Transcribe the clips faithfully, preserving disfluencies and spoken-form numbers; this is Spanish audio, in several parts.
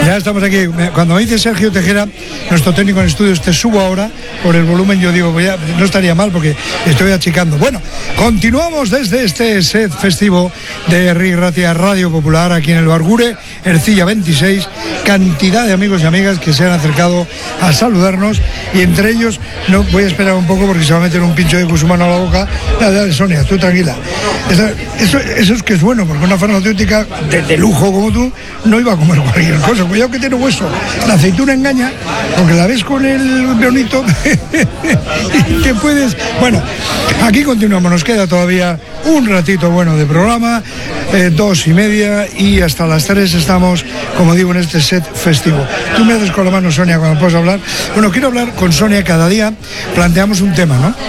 Ya estamos aquí. Cuando me dice Sergio Tejera, nuestro técnico en estudios, te subo ahora por el volumen, yo digo, pues ya, no estaría mal porque estoy achicando. Bueno, continuamos desde este set festivo de Ric Ratia Radio Popular aquí en el Bargure, Ercilla veintiséis. Cantidad de amigos y amigas que se han acercado a saludarnos, y entre ellos, no voy a esperar un poco porque se va a meter un pincho de cusumano a la boca. Dale, dale, Sonia, tú tranquila. Eso, eso, eso es que es bueno, porque una farmacéutica de, de lujo como tú no iba a comer cualquier cosa. Cuidado que tiene hueso. La aceituna engaña, porque la ves con el bonito y te puedes... Bueno, aquí continuamos, nos queda todavía un ratito bueno de programa, eh, dos y media, y hasta las tres estamos, como digo, en este set festivo. Tú me haces con la mano, Sonia, cuando puedes hablar. Bueno, quiero hablar con Sonia. Cada día planteamos un tema, ¿no?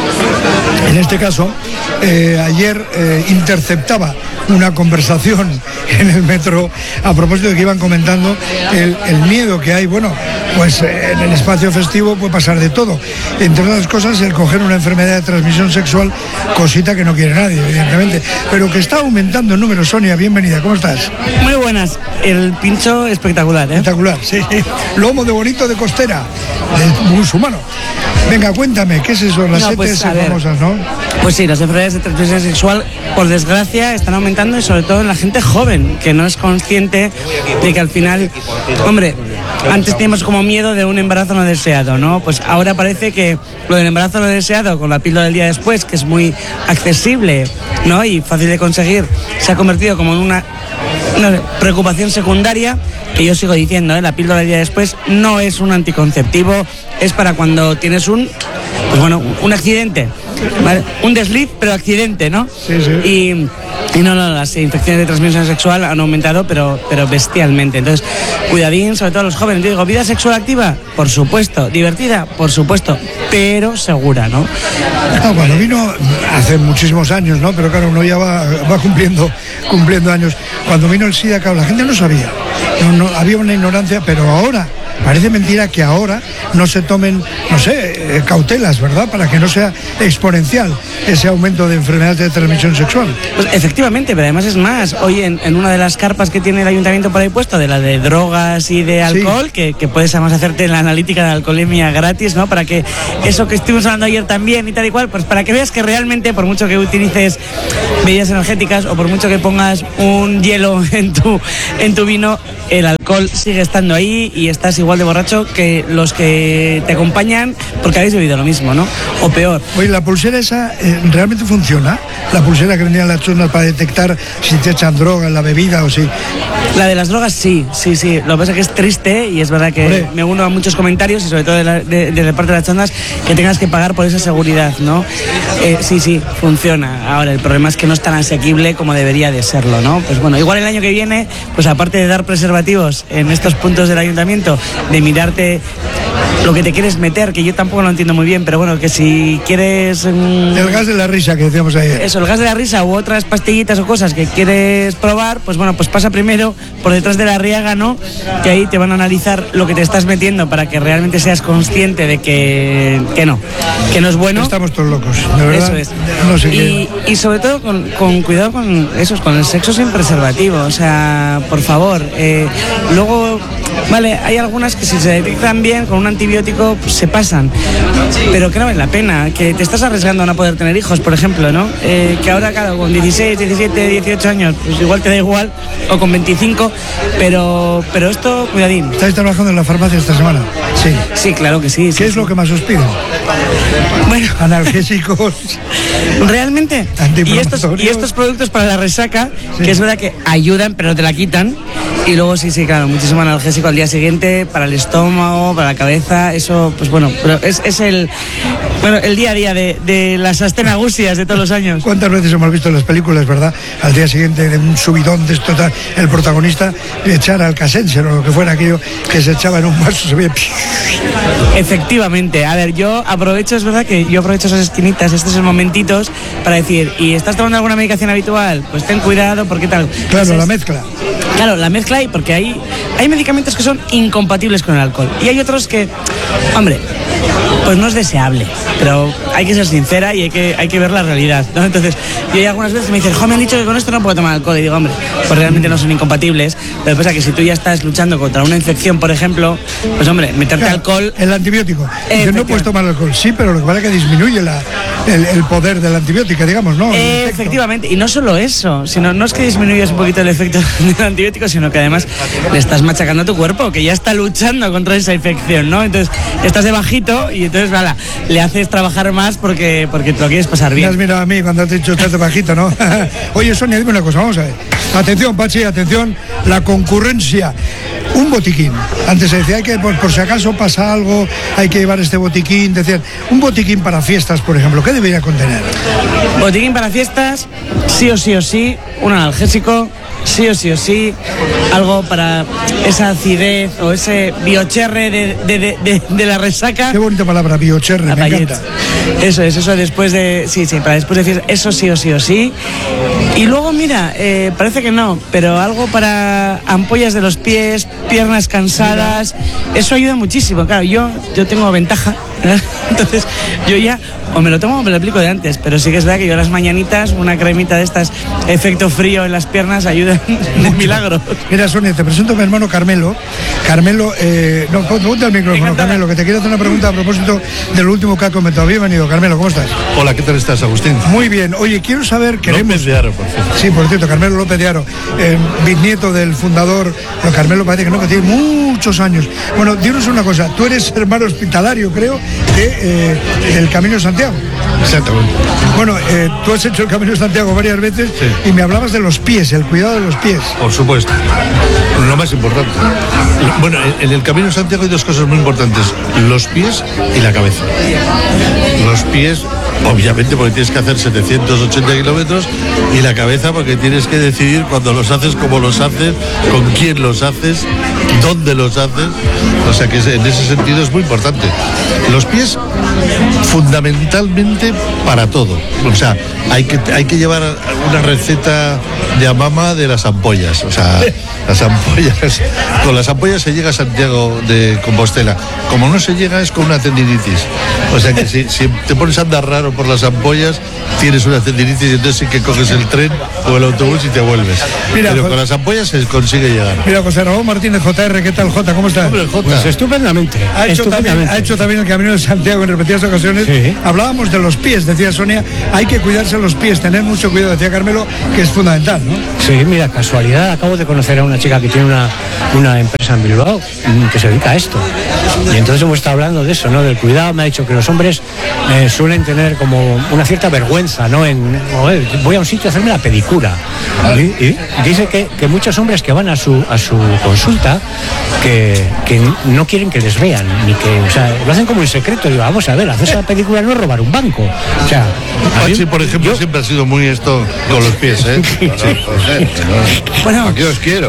En este caso, eh, ayer eh, interceptaba una conversación en el metro a propósito de que iban comentando el, el miedo que hay. Bueno, pues eh, en el espacio festivo puede pasar de todo. Entre otras cosas, el coger una enfermedad de transmisión sexual, cosita que no quiere nadie, evidentemente, pero que está aumentando en número. Sonia, bienvenida, ¿cómo estás? Muy buenas, el pincho espectacular, ¿eh? Espectacular, sí. Lomo de bonito de costera, de musulmano. Venga, cuéntame, ¿qué es eso? Las no, E T S pues, famosas, ¿no? Pues sí, las enfermedades de transmisión sexual, por desgracia, están aumentando, y sobre todo en la gente joven, que no es consciente de que al final, hombre, antes teníamos como miedo de un embarazo no deseado, ¿no? Pues ahora parece que lo del embarazo no deseado, con la píldora del día después, que es muy accesible, ¿no? Y fácil de conseguir, se ha convertido como en una, una preocupación secundaria, que yo sigo diciendo, ¿eh? La píldora del día después no es un anticonceptivo, es para cuando tienes un, pues bueno, un accidente, ¿vale? Un desliz, pero accidente, ¿no? Sí, sí. Y, y no, no, las infecciones de transmisión sexual han aumentado, pero, pero bestialmente. Entonces, cuidadín, sobre todo a los jóvenes. Yo digo, ¿vida sexual activa? Por supuesto. ¿Divertida? Por supuesto. Pero segura, ¿no? No, cuando vino hace muchísimos años, ¿no? Pero claro, uno ya va, va cumpliendo, cumpliendo años. Cuando vino el SIDA, claro, la gente no sabía. No, no, había una ignorancia, pero ahora... Parece mentira que ahora no se tomen, no sé, eh, cautelas, ¿verdad? Para que no sea exponencial ese aumento de enfermedades de transmisión sexual. Pues efectivamente, pero además es más. Hoy en, en una de las carpas que tiene el ayuntamiento por ahí puesto, de la de drogas y de alcohol, sí, que, que puedes además hacerte la analítica de alcoholemia gratis, ¿no? Para que eso que estuvimos hablando ayer también y tal y cual, pues para que veas que realmente, por mucho que utilices bebidas energéticas o por mucho que pongas un hielo en tu, en tu vino, el alcohol sigue estando ahí y estás igual de borracho que los que te acompañan porque habéis bebido lo mismo, ¿no? O peor. Oye, ¿la pulsera esa eh, realmente funciona? La pulsera que vendían las chunas para detectar si te echan droga en la bebida o si... La de las drogas sí, sí, sí. Lo que pasa es que es triste y es verdad que Hombre. me uno a muchos comentarios y sobre todo de, la, de, de la parte de las chondas que tengas que pagar por esa seguridad, ¿no? Eh, sí, sí, funciona. Ahora, el problema es que no es tan asequible como debería de serlo, ¿no? Pues bueno, igual el año que viene, pues aparte de dar preservativos en estos puntos del ayuntamiento, de mirarte lo que te quieres meter, que yo tampoco lo entiendo muy bien, pero bueno, que si quieres... Mmm, el gas de la risa que decíamos ayer. Eso, el gas de la risa u otras pastillitas o cosas que quieres probar, pues bueno, pues pasa primero por detrás de la riaga, ¿no? Que ahí te van a analizar lo que te estás metiendo para que realmente seas consciente de que, que no, que no es bueno. Estamos todos locos, de verdad. Eso es. No sé y, qué. y sobre todo con, con cuidado con eso, con el sexo sin preservativo, o sea, por favor. Eh, luego, vale, hay algunas que si se detectan bien con un antibiótico pues se pasan, pero que no vale la pena, que te estás arriesgando a no poder tener hijos, por ejemplo, ¿no? Eh, que ahora, claro, con dieciséis, diecisiete, dieciocho años, pues igual te da igual, o con veinticinco, pero, pero esto, cuidadín. ¿Estáis trabajando en la farmacia esta semana? Sí. Sí, claro que sí. ¿Qué sí, es sí. lo que más os piden? Bueno, analgésicos. Realmente. Y estos, y estos productos para la resaca, sí, que es verdad que ayudan, pero no te la quitan. Y luego sí, sí, claro, muchísimo analgésico al día siguiente, para el estómago, para la cabeza, eso, pues bueno, pero es, es el bueno el día a día de, de las astenagusias de todos los años. ¿Cuántas veces hemos visto en las películas, verdad? Al día siguiente de un subidón de esto, el protagonista echar al Casenser o lo que fuera aquello que se echaba en un vaso, se veía... Efectivamente, a ver, yo aprovecho, es verdad que yo aprovecho esas esquinitas, estos momentitos para decir, ¿y estás tomando alguna medicación habitual? Pues ten cuidado, porque tal. Claro, Entonces, la mezcla. Claro, la mezcla hay, porque hay, hay medicamentos que son incompatibles con el alcohol. Y hay otros que, hombre, pues no es deseable, pero hay que ser sincera y hay que, hay que ver la realidad, ¿no? Entonces, yo hay algunas veces me dicen, jo, me han dicho que con esto no puedo tomar alcohol, y digo, hombre, pues realmente no son incompatibles, pero pasa que si tú ya estás luchando contra una infección, por ejemplo, pues hombre, meterte claro, alcohol... El antibiótico, que no puedes tomar alcohol, sí, pero lo que vale es que disminuye la, el, el poder del antibiótico, digamos, ¿no? Eh, efectivamente, y no solo eso, sino no es que disminuyas un poquito el efecto del antibiótico, sino que además le estás machacando a tu cuerpo, que ya está luchando contra esa infección, ¿no? Entonces, estás de bajito y entonces, vale, le haces trabajar más porque, porque te lo quieres pasar bien. Me has mirado a mí cuando has dicho estás de bajito, ¿no? Oye, Sonia, dime una cosa, vamos a ver. Atención, Pachi, atención, la concurrencia. Un botiquín. Antes se decía que por, por si acaso pasa algo, hay que llevar este botiquín. Decían, un botiquín para fiestas, por ejemplo, ¿qué debería contener? Botiquín para fiestas, sí o sí o sí, un analgésico, sí o sí o sí, algo para esa acidez o ese biocherre de, de, de, de, de la resaca. Qué bonita palabra, biocherre, me encanta. Eso es, eso después de, sí, sí, para después de fiestas, eso sí o sí o sí. Y luego, mira, eh, parece que no, pero algo para ampollas de los pies, piernas cansadas, eso ayuda muchísimo. Claro, yo, yo tengo ventaja, ¿eh? Entonces yo ya o me lo tomo o me lo aplico de antes, pero sí que es verdad que yo a las mañanitas una cremita de estas, efecto frío en las piernas, ayuda de milagro. Mira, Sonia, te presento a mi hermano Carmelo. Carmelo, eh, no, ponte al micrófono, Carmelo, que te quiero hacer una pregunta a propósito de lo último que ha comentado. Bienvenido, Carmelo, ¿cómo estás? Hola, ¿qué tal estás, Agustín? Muy bien. Oye, quiero saber, queremos... López de Haro, por cierto. Sí, por cierto, Carmelo López de Haro, eh, bisnieto del fundador, pero Carmelo parece que no, que tiene muchos años. Bueno, dinos una cosa, tú eres hermano hospitalario, creo, de, eh, del Camino de Santiago. Exactamente. Bueno, eh, tú has hecho el Camino de Santiago varias veces, sí, y me hablabas de los pies, el cuidado de los pies. Por supuesto. Lo más importante. Bueno, en el Camino de Santiago hay dos cosas muy importantes: los pies y la cabeza. Los pies, obviamente, porque tienes que hacer setecientos ochenta kilómetros, y la cabeza porque tienes que decidir cuando los haces, cómo los haces, con quién los haces, dónde los haces. O sea que en ese sentido es muy importante. Los pies, fundamentalmente para todo. O sea, hay que, hay que llevar una receta de Amama de las ampollas. O sea, las ampollas, con las ampollas se llega a Santiago de Compostela. Como no se llega es con una tendinitis. O sea que si, si te pones a andar raro por las ampollas, tienes una tendinitis y entonces sí que coges el tren o el autobús y te vuelves. Mira, pero con las ampollas se consigue llegar. Mira, José Ramón Martínez, J R, ¿qué tal, J? ¿Cómo estás? Hombre, J. Pues estupendamente. Ha hecho, estupendamente. También, ha hecho también el Camino de Santiago en repetidas ocasiones. Sí. Hablábamos de los pies, decía Sonia, hay que cuidarse los pies, tener mucho cuidado, decía Carmelo, que es fundamental, ¿no? Sí, mira, casualidad, acabo de conocer a una chica que tiene una, una empresa en Bilbao que se dedica a esto. Y entonces hemos estado hablando de eso, ¿no? Del cuidado. Me ha dicho que los hombres eh, suelen tener como una cierta vergüenza, ¿no? En, joder, voy a un sitio a hacerme la pedicura. Y, y dice que, que muchos hombres que van a su, a su consulta que, que no quieren que les vean, ni que, o sea, lo hacen como en secreto. Digo, vamos a ver, hacerse la película no es robar un banco. O sea, Pachi, por ejemplo, yo... siempre ha sido muy esto con los pies, ¿eh? Sí. Bueno, aquí os quiero.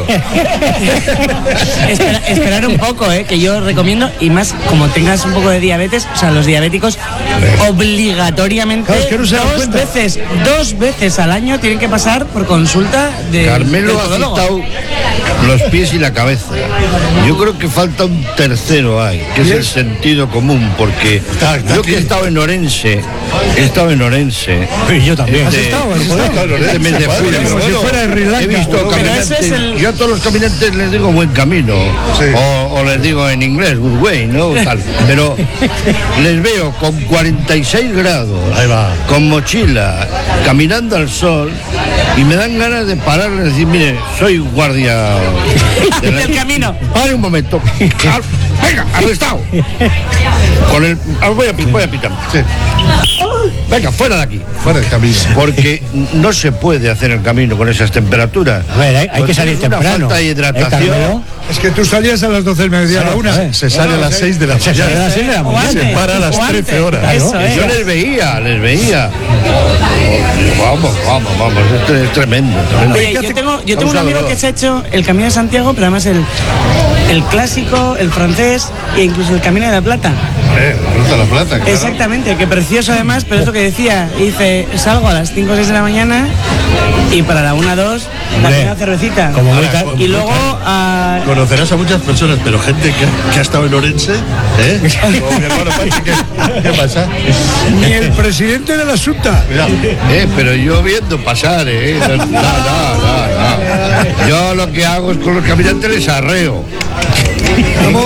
Espera, esperar un poco, ¿eh? Que yo recomiendo, y más como tengas un poco de diabetes, o sea, los diabéticos obligatoriamente claro, es que no se dan dos cuenta. veces, dos veces al año tienen que pasar por consulta de Carmelo ha citado los pies y la cabeza. Yo creo que falta un tercero ahí, que es el sentido común, porque está, está yo que he estado en Orense, he estado en Orense. Y yo también. ¿Has estado? ¿Has estado? Este mes de julio, Como si fuera de Sri Lanka. he visto Pero caminantes. ese es el- Yo a todos los caminantes les digo buen camino, Sí. o, o les digo en inglés good way, ¿no? Tal. Pero les veo con cuarenta y seis grados, Ahí va. con mochila, caminando al sol, y me dan ganas de pararles y decir, mire, soy guardia de la- del camino. Pare un momento. Al- Venga, arrestado. Con el. ah, Voy a, voy a pitar. Sí. Venga, fuera de aquí. Fuera del camino. Porque no se puede hacer el camino con esas temperaturas. A ver, hay, hay que salir Porque es una temprano. falta de ¿Eh, hidratación. Carmelo? Es que tú salías a las doce del mediodía, a la una. ¿sabes? Se sale a las seis de la Se sale a las seis de la O mañana. antes, Se para a las o antes. trece horas. Eso, Claro. ¿eh? Yo les veía, les veía. Vamos, vamos, vamos. Esto es tremendo. tremendo. Oye, yo tengo, yo tengo un Vamos a amigo verlo. que se ha hecho el Camino de Santiago, pero además el, el clásico, el francés e incluso el Camino de la Plata. Eh, Ruta la Plata, claro. Exactamente, que precioso además, pero es lo que decía, dice, salgo a las cinco o seis de la mañana y para la una o dos la primera cervecita. Como muy Ahora, ca- Y luego a... Conocerás a muchas personas, pero gente que, que ha estado en Orense, ¿eh? Como mi hermano Pachi, ¿qué, ¿qué pasa? Ni el presidente de la Junta. Cuidado. Eh, pero yo viendo pasar, ¿eh? No, no, no, no. Yo lo que hago es con los caminantes les arreo. Vamos.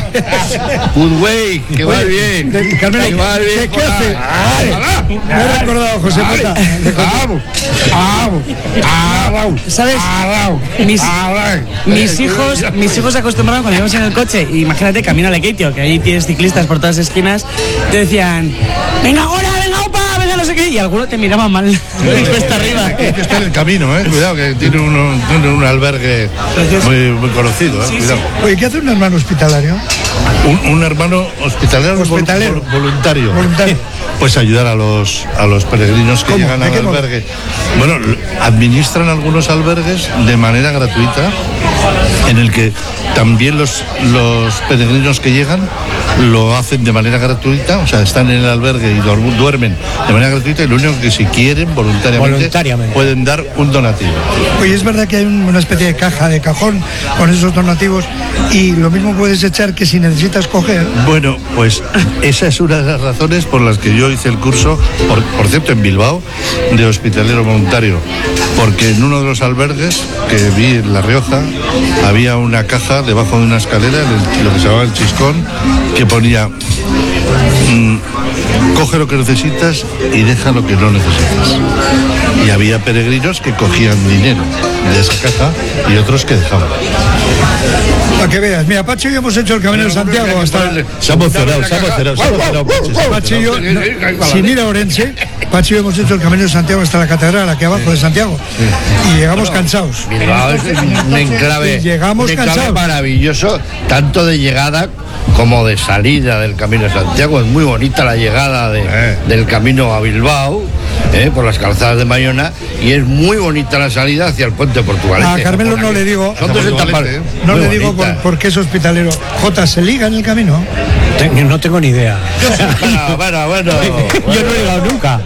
Good way, que va bien. de- Carmelo, que va bien. ¿qué- qué por hace? ahí. Ay, me he recordado, José Mota. Vamos, vamos, vamos. ¿Sabes? Mis, mis hijos mis hijos se acostumbraron cuando íbamos en el coche, imagínate, camino a Lekeitio, que ahí tienes ciclistas por todas las esquinas, te decían, venga ahora, venga opa, venga no sé qué, y alguno te miraba mal, cuesta arriba. Es que está en el camino, ¿eh? Cuidado, que tiene un, tiene un albergue muy, muy conocido, ¿eh? Sí, Cuidado. Oye, ¿qué hace un hermano hospitalario? Un, un hermano hospitalero, vol- Hospitalero. vol- voluntario. Voluntario. Pues ayudar a los a los peregrinos que ¿Cómo? llegan ¿De al qué modo? albergue. Bueno, l- administran algunos albergues de manera gratuita, en el que también los, los peregrinos que llegan lo hacen de manera gratuita, o sea, están en el albergue y duerm- duermen de manera gratuita, y lo único que si quieren voluntariamente, Voluntariamente. pueden dar un donativo. Oye, es verdad que hay un- una especie de caja, de cajón con esos donativos y lo mismo puedes echar que si necesitas coger. Bueno, pues esa es una de las razones por las que yo hice el curso, por, por cierto, en Bilbao, de hospitalero voluntario. Porque en uno de los albergues que vi en La Rioja había una caja debajo de una escalera, en el- lo que se llamaba el chiscón, que ponía mm, coge lo que necesitas y deja lo que no necesitas. Y había peregrinos que cogían dinero de esa caja y otros que dejaban. Para que veas, mira, Pachi y yo hemos hecho el Camino de Santiago hasta... Se ha emocionado, se ha emocionado, se ha emocionado. Pachi, se ha Pachi y yo, emocionado. no, sin ir a Orense, Pachi y yo hemos hecho el Camino de Santiago hasta la catedral, aquí abajo de Santiago. Y llegamos cansados. Bilbao es un enclave, Y llegamos un enclave cansados. maravilloso, tanto de llegada como de salida del Camino de Santiago. Es muy bonita la llegada de- Eh. del camino a Bilbao, eh, por las calzadas de Bayona, y es muy bonita la salida hacia el puente de Portugalete. A Carmelo no le digo, Son dos etapas. Portugalete, ¿eh? no muy le digo por, bonitas. por qué es hospitalero. Jota, ¿se liga en el camino? Te- no tengo ni idea. Bueno, bueno, bueno. Yo no he ligado nunca.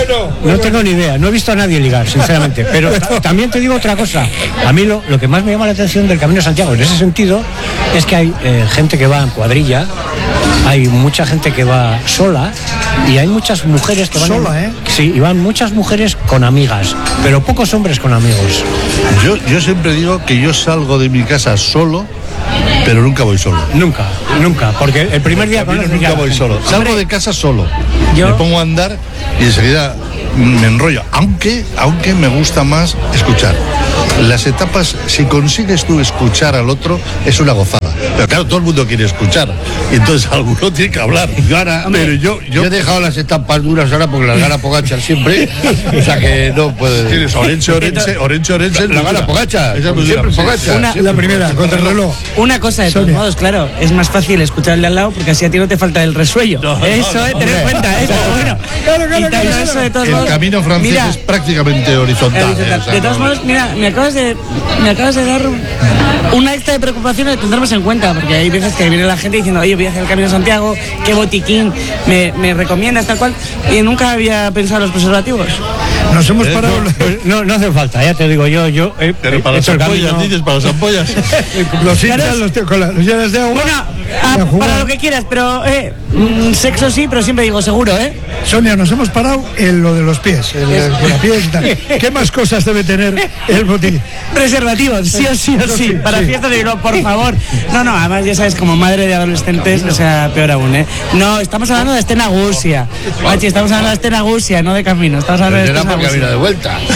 No tengo ni idea. No he visto a nadie ligar, sinceramente. Pero ta- también te digo otra cosa. A mí lo, lo que más me llama la atención del Camino de Santiago en ese sentido es que hay eh, gente que va en cuadrilla, hay mucha gente que va sola y hay muchas mujeres que van... en- Sola, ¿eh? Sí, y van muchas mujeres con amigas, pero pocos hombres con amigos. Yo, yo siempre digo que yo salgo de mi casa solo, pero nunca voy solo. Nunca, nunca. Porque el primer día Camino conoces nunca ya a la voy gente. solo. Salgo de casa solo. Yo- Me pongo a andar y enseguida me enrollo. Aunque, aunque me gusta más escuchar. Las etapas, si consigues tú escuchar al otro, es una gozada. Pero claro, todo el mundo quiere escuchar. Y entonces alguno tiene que hablar. Yo ahora, pero yo, yo yo he dejado las etapas duras ahora porque las gana Pogacar siempre, o sea que no puede. tienes Orense, Orense, Orense, Orense. La gana Pogacar, Esa es muy siempre dura. Pogacar. Una- La primera, contra el reloj. Una cosa de todos Sonia. modos, claro, es más fácil escuchar al de al lado porque así a ti no te falta el resuello. No, no, eso, no, eh, tener en cuenta, eso, bueno. Claro, claro, Y también claro, eso de todos El modos, camino francés mira, es prácticamente horizontal. el- ¿eh? O sea, de todos no- modos, mira, me acabas de, me acabas de dar una extra de preocupación de tendremos en cuenta, porque hay veces que viene la gente diciendo, oye, voy a hacer el Camino de Santiago, qué botiquín me, me recomiendas, tal cual, y nunca había pensado en los preservativos. Nos hemos parado... Pues no, no hace falta, ya te digo yo, yo he, Pero he para las hecho el ampollas, camino. dices, para las ampollas. Los hinchas, los te- con las los llenas de agua. Bueno, y ah, a jugar. para lo que quieras, pero eh, mm, sexo sí, pero siempre digo seguro, ¿eh? Sonia, nos hemos parado en lo de los pies, en el- de los pies y tal. ¿Qué más cosas debe tener el botiquín? Preservativos, sí o sí o Eso sí, sí, para sí. fiestas de Bilbao, por favor. No, no, además ya sabes, como madre de adolescentes, o sea, peor aún, ¿eh? No, estamos hablando de Estena Gusia. Pachi, estamos hablando de Estena Gusia, no de camino, estamos hablando de Será Estena porque viene de Gusia. vuelta.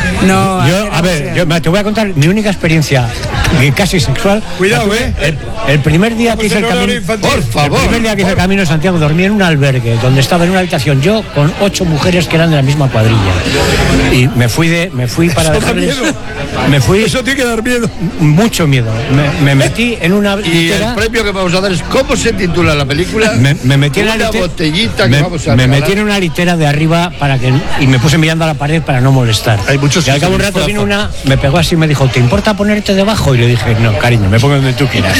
No, Yo, Estena a ver, Gusia. yo me- te voy a contar mi única experiencia eh, casi sexual. Cuidado, La tuve ¿eh? El, el primer día que hice el en horario camino. infantil. Por El favor. primer día que hice el camino de Santiago dormí en un albergue donde estaba en una habitación yo con ocho mujeres que eran de la misma cuadrilla. Y me fui de, me fui para Eso da dejarles. miedo. Me fui Eso tiene que dar miedo. mucho miedo. Me, me metí en una Y litera. el premio que vamos a dar es ¿cómo se titula la película? Me, me metí en la Una litera- botellita que me, vamos a me regalar. metí en una litera de arriba para que y me puse mirando a la pared para no molestar. Hay muchos y al que cabo se de un rato vino disfrazan. una, me pegó así y me dijo, ¿te importa ponerte debajo? Y le dije, no, cariño, me pongo donde tú quieras.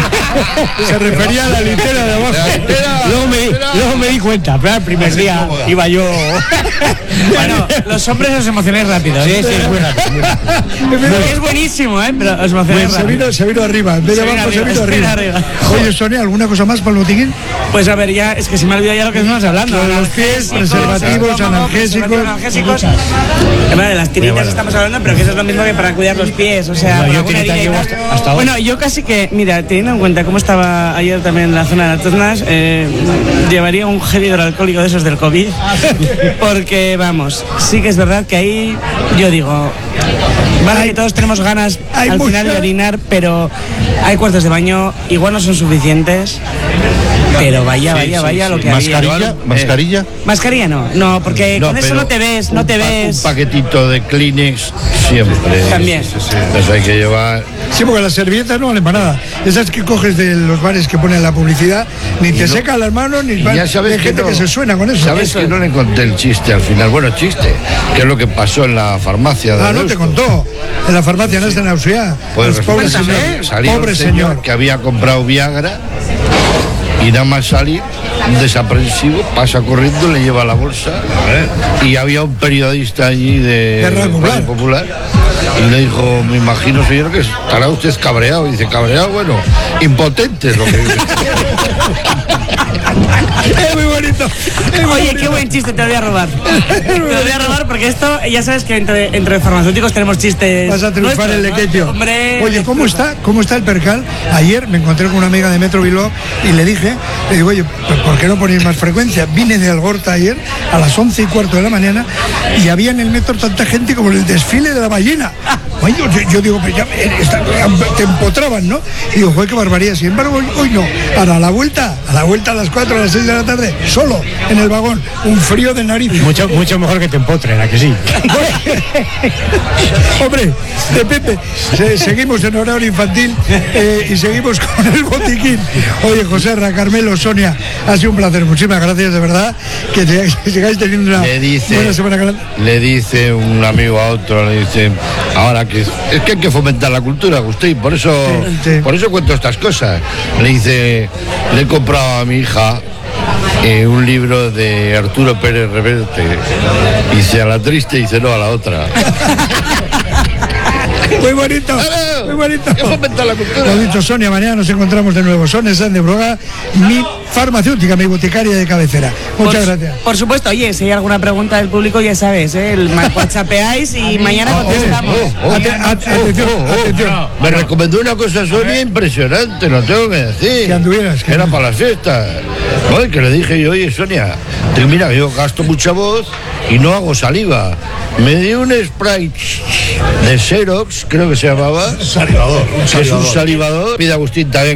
Se refería a la litera de abajo. La litera, luego, me, di- litera. luego me di cuenta, pero el primer día iba yo. Bueno, los hombres os emocionáis rápido, Sí, ¿eh? sí, muy rápido, muy rápido. Es buenísimo, ¿eh? Pero os lo Pues se, vino, se vino arriba, en vez de abajo se vino arriba. arriba. Oye, Sonia, ¿alguna cosa más para el botiquín? Pues a ver, ya, es que se me ha olvidado ya lo que estamos hablando. Lo de los pies, preservativos, analgésicos. analgésicos. Vale, de las tiritas bueno. estamos hablando, pero que eso es lo mismo que para cuidar los pies. O sea, no, yo tirita llevo hasta, hasta bueno, yo casi que, mira, teniendo en cuenta cómo estaba ayer también en la zona de las Tuznas, eh, llevaría un gel hidroalcohólico de esos del COVID. Porque, vamos, sí que es verdad que ahí yo digo, vale, que todos tenemos ganas al mucha... final de orinar, pero hay cuartos de baño, igual no son suficientes. Pero vaya, vaya, sí, vaya sí, lo sí. que ¿Mascarilla? había. ¿Mascarilla? Mascarilla no, no, porque no, con eso no te ves, no te un ves. Un paquetito de Kleenex siempre. También. Sí, sí, sí. Eso hay que llevar. Sí, porque las servilletas no valen para nada. Esas que coges de los bares que ponen la publicidad, ni te no, secan las manos, ni ya sabes hay que gente no, que se suena con eso. Sabes eso que es. no le conté el chiste al final. Bueno, chiste, que es lo que pasó en la farmacia de Ah, no te contó. En la farmacia no está en Auxia. Pues pobre señor, salió pobre un señor, señor que había comprado Viagra y nada más salir, desaprensivo, pasa corriendo, le lleva la bolsa y había un periodista allí de, de Radio Popular. Popular y le dijo, me imagino señor que estará usted cabreado. Y dice, cabreado, bueno, impotente es lo que dice. Es muy bonito. Es muy Oye, bonito. qué buen chiste, te lo voy a robar. Te lo voy a robar porque esto, ya sabes que entre, entre farmacéuticos tenemos chistes. Vas a triunfar el lequecho. Hombre. Oye, ¿cómo está? ¿Cómo está el percal? Ayer me encontré con una amiga de Metro Bilbao y le dije, le digo, oye, ¿por qué no ponéis más frecuencia? Vine de Algorta ayer a las once y cuarto de la mañana y había en el metro tanta gente como en el desfile de la ballena. Oye, yo, yo digo, pues ya está, te empotraban, ¿no? Y digo, joder, qué barbaridad. Sin embargo, hoy, hoy no. Ahora, a la vuelta, a la vuelta a las cuatro, a las seis de la tarde, solo en el vagón, un frío de nariz. Mucho, mucho mejor que te empotren, ¿a que sí? Hombre, de Pepe, se, seguimos en horario infantil eh, y seguimos con el botiquín. Oye, José Ra, Carmelo, Sonia, ha sido un placer. Muchísimas gracias, de verdad, que, te, que sigáis teniendo una le dice, buena semana. Le dice un amigo a otro, le dice, ahora que es que hay que fomentar la cultura, Agustín, por eso, sí, sí. por eso cuento estas cosas. Le dice, le he comprado a mi hija Eh, un libro de Arturo Pérez Reverte. Dice, a la triste, dice, no, a la otra. Muy bonito, ¡Claro! muy bonito. ¿Qué fomenta la cultura? Lo ha dicho Sonia, mañana nos encontramos de nuevo. Sonia Sáenz de Broga, mi farmacéutica, mi boticaria de cabecera. Muchas por, gracias. Por supuesto, oye, si hay alguna pregunta del público, ya sabes, ¿eh? El whatsappeáis y mañana oh, contestamos. Oh, oh, Aten- at- atención, oh, oh, atención. oh. Me recomendó una cosa Sonia impresionante, lo tengo que decir. Que anduvieras. Que Era para las fiestas. Oye, que le dije yo, oye, Sonia, te, mira, yo gasto mucha voz y no hago saliva. Me dio un spray de Xerox, creo que se llamaba. Salivador. Que es un salivador. Pide Agustín también.